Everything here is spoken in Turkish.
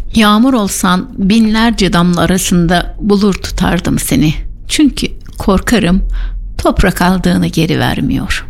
Yağmur olsan binlerce damla arasında bulur tutardım seni. Çünkü korkarım toprak aldığını geri vermiyor.